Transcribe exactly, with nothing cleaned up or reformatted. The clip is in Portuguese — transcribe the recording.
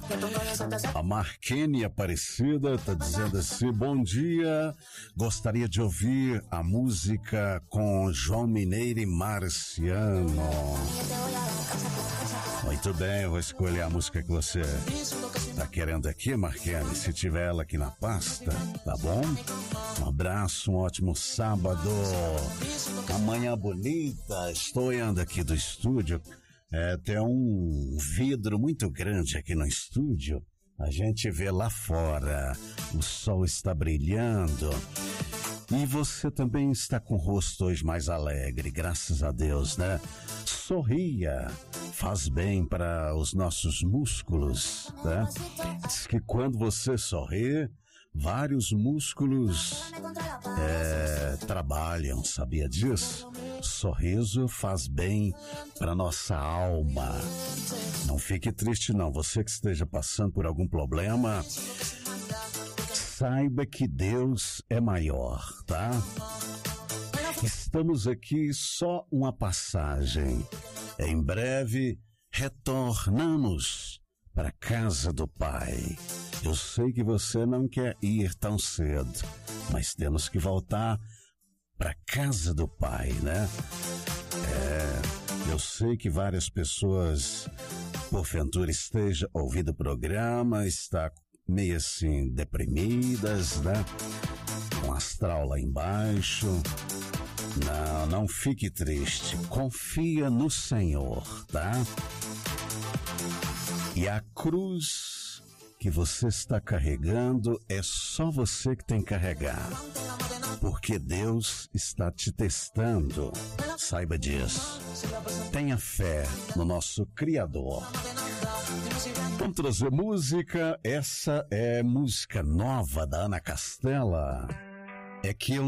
A Marquene Aparecida está dizendo assim: bom dia, gostaria de ouvir a música com João Mineiro e Marciano. Muito bem, eu vou escolher a música que você tá querendo aqui, Marquene, se tiver ela aqui na pasta, tá bom? Um abraço, um ótimo sábado, amanhã bonita. Estou indo aqui do estúdio, é, tem um vidro muito grande aqui no estúdio, a gente vê lá fora, o sol está brilhando e você também está com o rosto hoje mais alegre, graças a Deus, né? Sorria, faz bem para os nossos músculos, né? Diz que quando você sorri, vários músculos é, trabalham, sabia disso? Sorriso faz bem para nossa alma. Não fique triste não, você que esteja passando por algum problema, saiba que Deus é maior, tá? Estamos aqui só uma passagem. Em breve retornamos para a casa do Pai. Eu sei que você não quer ir tão cedo, mas temos que voltar para a casa do Pai, né? É, eu sei que várias pessoas, porventura, estejam ouvindo o programa, está meio assim deprimidas, né? Com astral lá embaixo. Não, não fique triste. Confia no Senhor, tá? E a cruz que você está carregando é só você que tem que carregar. Porque Deus está te testando. Saiba disso. Tenha fé no nosso Criador. Vamos trazer música. Essa é música nova da Ana Castela. É que eu